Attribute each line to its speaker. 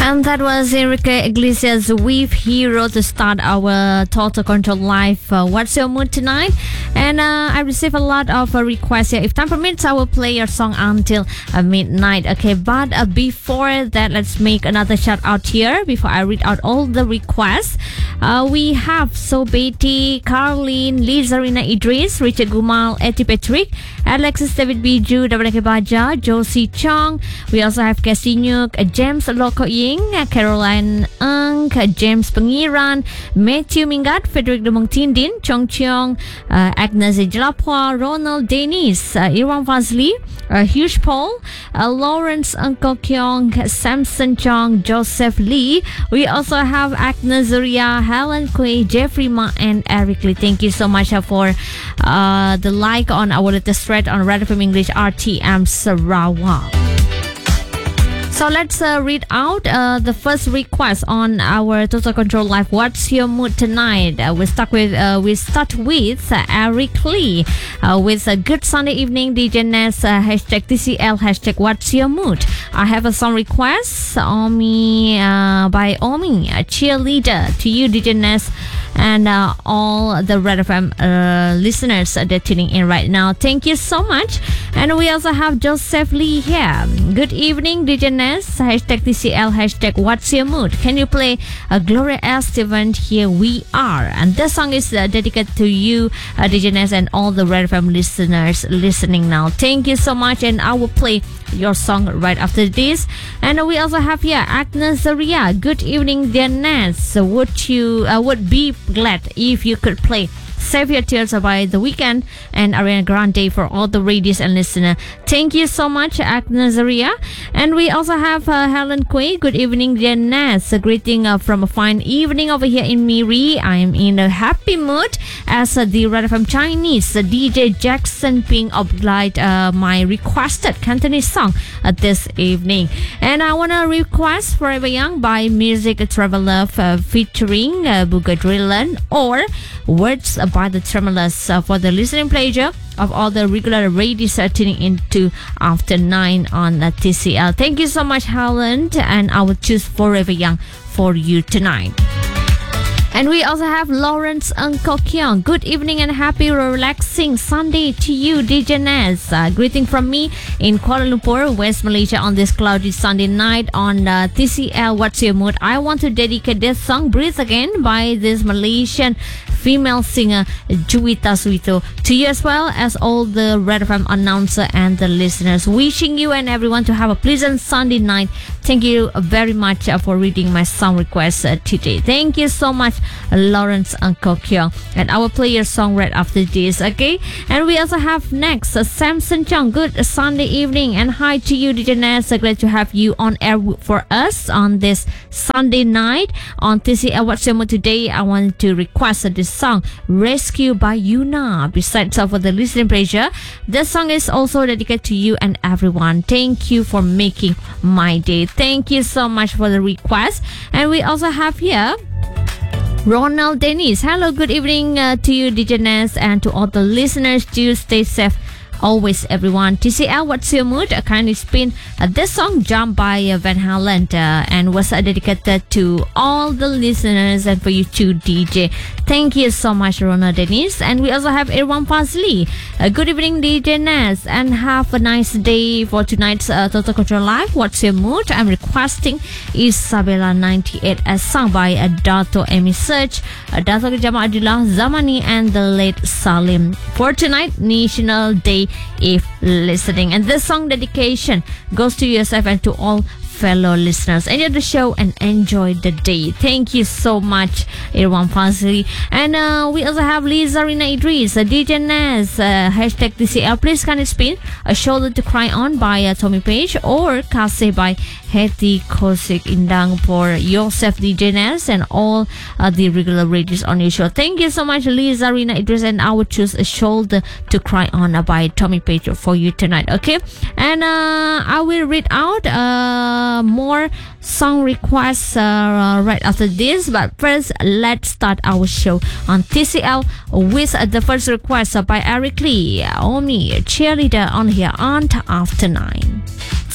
Speaker 1: And that was Enrique Iglesias with Hero to start our Total Control Live. What's your mood tonight? And I received a lot of requests here. If time permits, I will play your song until midnight. Okay, but before that, let's make another shout out here before I read out all the requests. We have Betty, Carlene, Lizarina Idris, Richard Gumal, Eti Patrick, Alexis David Biju, David Baja, Josie Chong. We also have Kasinyuk, James Loko Ying, Caroline Ang, James Pengiran, Matthew Mingat, Frederick Dumong Tindin, Chong Cheong, Agnes Jalapwa, Ronald Dennis, Irwan Fazli, Hugh Paul, Lawrence Uncle Kyong, Samson Chong, Joseph Lee. We also have Agnes Zuria, Helen Kui, Jeffrey Ma, and Eric Lee. Thank you so much for the like on our latest thread on Red FM English RTM Sarawak. So let's read out the first request on our Total Control Live. What's your mood tonight? We start with Eric Lee with a good Sunday evening. DJ Ness, hashtag TCL, hashtag What's your mood? I have a song request Omi by Omi, a cheerleader to you, DJ Ness, and all the Red FM listeners that are tuning in right now. Thank you so much. And we also have Joseph Lee here. Good evening, DJ Ness, hashtag TCL, hashtag What's your mood? Can you play Gloria Estefan, Here We Are? And this song is dedicated to you, DJ Ness, and all the Red FM listeners listening now. Thank you so much, and I will play your song right after this. And we also have here Agnes Zaria. Good evening, dear Ness. Would be glad if you could play Save Your Tears by The Weeknd and Ariana Grande for all the radios and listeners. Thank you so much, Agnes Zaria. And we also have Helen Kui. Good evening, dear Ness. A greeting from a fine evening over here in Miri. I am in a happy mood as the Red FM Chinese DJ Jackson Ping obliged my requested Cantonese song this evening. And I want to request Forever Young by Music Traveler featuring Buga Drillan, or Words by the Tremulous for the listening pleasure of all the regular radios tuning into after 9 on TCL. Thank you so much, Helen, and I will choose Forever Young for you tonight. And we also have Lawrence Uncle Kyong. Good evening and happy relaxing Sunday to you, DJ Ness. Greeting from me in Kuala Lumpur, West Malaysia, on this cloudy Sunday night on TCL. What's your mood? I want to dedicate this song, Breathe Again, by this Malaysian female singer Juwita Suito, to you as well as all the Red FM announcer and the listeners. Wishing you and everyone to have a pleasant Sunday night. Thank you very much for reading my song request today. Thank you so much, Lawrence Uncle Kyong. And I will play your song right after this, okay? And we also have next Samson Chong. Good Sunday evening and hi to you, DJ Ness. Glad to have you on air for us on this Sunday night on TCL. What's your mood today? I want to request this song, Rescue by Yuna. Besides for the listening pleasure, this song is also dedicated to you and everyone. Thank you for making my day. Thank you so much for the request. And we also have here Ronald Dennis. Hello, good evening to you, DJ Ness, and to all the listeners. Do stay safe always, everyone. TCL, what's your mood? Kindly spin this song, Jump by Van Halen, and was dedicated to all the listeners and for you too, DJ. Thank you so much, Ronald Dennis. And we also have Irwan Fazli. Good evening, DJ Ness, and have a nice day for tonight's Total Control Live. What's your mood? I'm requesting Isabella 98, a song by Dato Emi Search, Dato Jama Adillah Zamani, and the late Salim. For tonight, National Day if listening. And this song dedication goes to yourself and to all fellow listeners. Enjoy the show and enjoy the day. Thank you so much, Irwan Fazli. And we also have Lizarina Idris, DJ Ness, hashtag TCL. Please can you spin A Shoulder to Cry On by Tommy Page, or Kasih by Heti Kosik Indang for yourself, DJ Ness, and all the regular radios on your show. Thank you so much, Lizarina Idris, and I will choose A Shoulder to Cry On by Tommy Page for you tonight, okay? And I will read out more song requests right after this, but first let's start our show on TCL with the first request by Eric Lee, Omi, cheerleader, on here on After 9.